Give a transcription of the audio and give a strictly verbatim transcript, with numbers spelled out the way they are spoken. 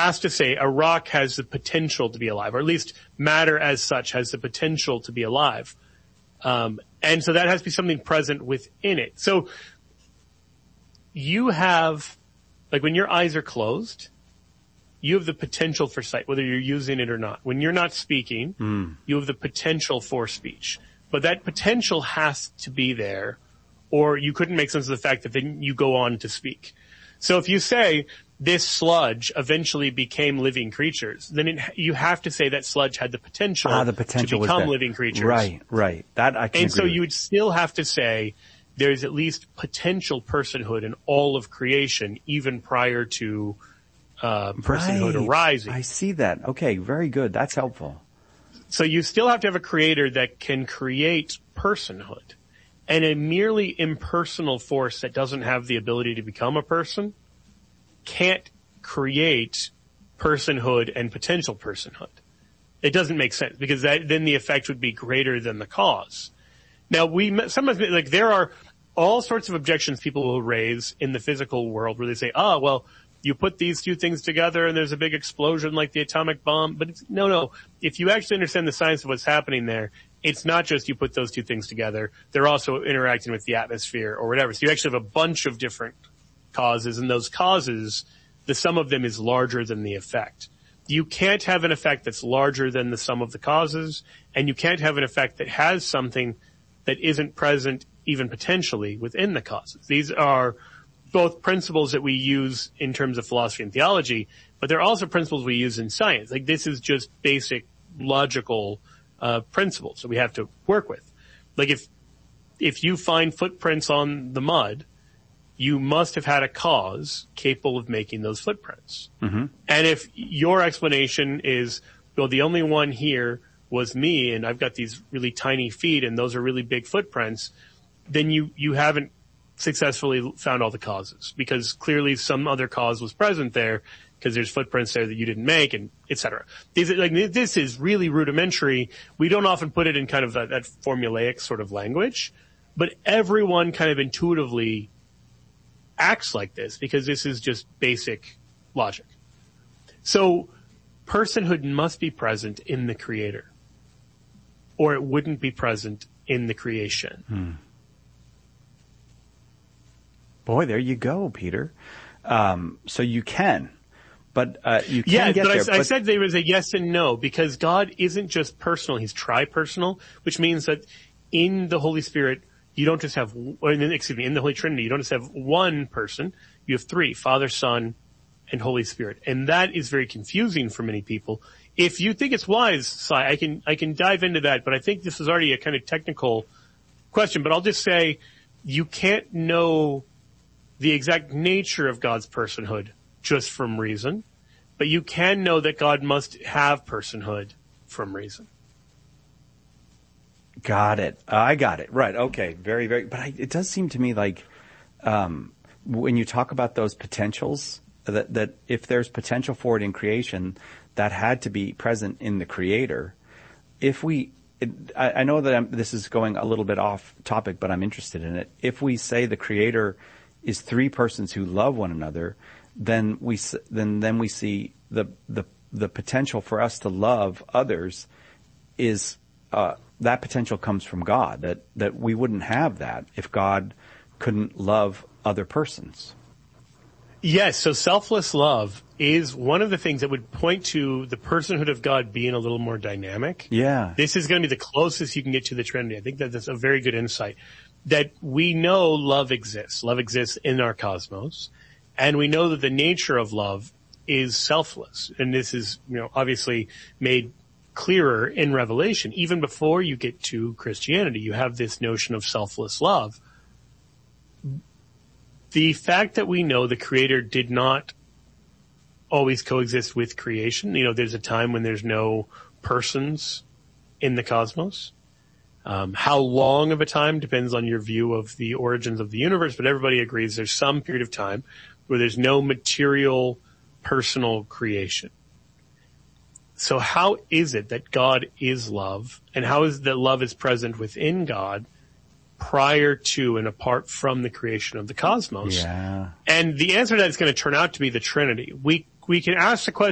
has to say a rock has the potential to be alive, or at least matter as such has the potential to be alive. Um, and so that has to be something present within it. So you have, like when your eyes are closed, you have the potential for sight, whether you're using it or not. When you're not speaking, mm. you have the potential for speech. But that potential has to be there, or you couldn't make sense of the fact that then you go on to speak. So if you say this sludge eventually became living creatures, then it, you have to say that sludge had the potential, ah, the potential to become living creatures. Right, right. That I can And agree so with. you would still have to say there's at least potential personhood in all of creation, even prior to uh personhood right. arising. I see that. Okay, very good. That's helpful. So you still have to have a creator that can create personhood. And a merely impersonal force that doesn't have the ability to become a person can't create personhood and potential personhood. It doesn't make sense, because that, then the effect would be greater than the cause. Now we sometimes, like, there are all sorts of objections people will raise in the physical world where they say, ah, well, you put these two things together and there's a big explosion like the atomic bomb. But it's, no, no. If you actually understand the science of what's happening there, it's not just you put those two things together. They're also interacting with the atmosphere or whatever. So you actually have a bunch of different causes, and those causes, the sum of them is larger than the effect. You can't have an effect that's larger than the sum of the causes, and you can't have an effect that has something that isn't present even potentially within the causes. These are both principles that we use in terms of philosophy and theology, but they're also principles we use in science. Like, this is just basic logical uh principles that we have to work with. Like, if if you find footprints on the mud, you must have had a cause capable of making those footprints. Mm-hmm. And if your explanation is, well, the only one here was me, and I've got these really tiny feet, and those are really big footprints, then you you haven't successfully found all the causes, because clearly some other cause was present there, because there's footprints there that you didn't make, and et cetera. These, like, this is really rudimentary. We don't often put it in kind of that, that formulaic sort of language, but everyone kind of intuitively acts like this, because this is just basic logic. So personhood must be present in the creator, or it wouldn't be present in the creation. Hmm. Boy, there you go, Peter. Um, so you can, but uh, you can yeah, get but there. I, but I said there was a yes and no, because God isn't just personal; He's tri-personal, which means that in the Holy Spirit, you don't just have, or in, excuse me, in the Holy Trinity, you don't just have one person; you have three: Father, Son, and Holy Spirit, and that is very confusing for many people. If you think it's wise, Si, I can I can dive into that, but I think this is already a kind of technical question. But I'll just say, you can't know the exact nature of God's personhood just from reason, but you can know that God must have personhood from reason. Got it. Uh, I got it. Right. Okay. Very, very, but I, it does seem to me like, um, when you talk about those potentials, that, that if there's potential for it in creation, that had to be present in the creator. If we, it, I, I know that I'm, this is going a little bit off topic, but I'm interested in it. If we say the creator is three persons who love one another, then we then then we see the the the potential for us to love others is uh, that potential comes from God. That that we wouldn't have that if God couldn't love other persons. Yes, so selfless love is one of the things that would point to the personhood of God being a little more dynamic. Yeah, this is going to be the closest you can get to the Trinity. I think that that's a very good insight. That we know love exists. Love exists in our cosmos. And we know that the nature of love is selfless. And this is, you know, obviously made clearer in Revelation. Even before you get to Christianity, you have this notion of selfless love. The fact that we know the Creator did not always coexist with creation. You know, there's a time when there's no persons in the cosmos. Um, how long of a time depends on your view of the origins of the universe, but everybody agrees there's some period of time where there's no material, personal creation. So how is it that God is love, and how is it that love is present within God prior to and apart from the creation of the cosmos? Yeah. And the answer to that is going to turn out to be the Trinity. We we can ask the question,